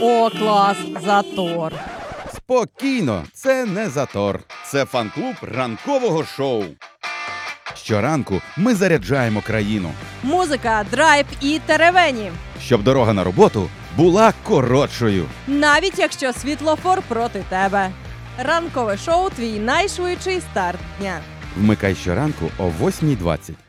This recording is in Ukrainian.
О, клас, затор. Спокійно, це не затор. Це фан-клуб ранкового шоу. Щоранку ми заряджаємо країну, Музика, драйв і теревені. щоб дорога на роботу була коротшою. Навіть якщо світлофор проти тебе. Ранкове шоу – твій найшвидший старт дня. Вмикай щоранку о 8:20.